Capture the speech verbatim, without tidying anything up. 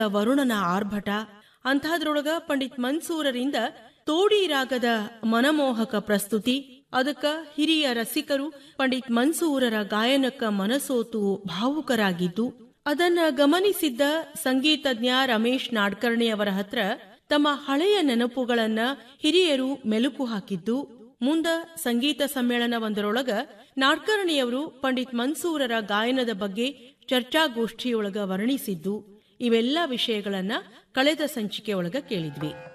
ವರುಣನ ಆರ್ಭಟ ಅಂಥದ್ರೊಳಗ ಪಂಡಿತ್ ಮನ್ಸೂರರಿಂದ ತೋಡಿ ರಾಗದ ಮನಮೋಹಕ ಪ್ರಸ್ತುತಿ. ಅದಕ್ಕ ಹಿರಿಯ ರಸಿಕರು ಪಂಡಿತ್ ಮನ್ಸೂರರ ಗಾಯನಕ್ಕ ಮನಸೋತು ಭಾವುಕರಾಗಿದ್ದು, ಅದನ್ನ ಗಮನಿಸಿದ್ದ ಸಂಗೀತಜ್ಞ ರಮೇಶ್ ನಾಡ್ಕರ್ಣಿಯವರ ಹತ್ರ ತಮ್ಮ ಹಳೆಯ ನೆನಪುಗಳನ್ನ ಹಿರಿಯರು ಮೆಲುಕು ಹಾಕಿದ್ದು. ಮುಂದ ಸಂಗೀತ ಸಮ್ಮೇಳನವೊಂದರೊಳಗ ನಾಡ್ಕರ್ಣಿಯವರು ಪಂಡಿತ್ ಮನ್ಸೂರರ ಗಾಯನದ ಬಗ್ಗೆ ಚರ್ಚಾಗೋಷ್ಠಿಯೊಳಗ ವರ್ಣಿಸಿದ್ದು. ಇವೆಲ್ಲ ವಿಷಯಗಳನ್ನ ಕಳೆದ ಸಂಚಿಕೆಯೊಳಗ ಕೇಳಿದ್ವಿ.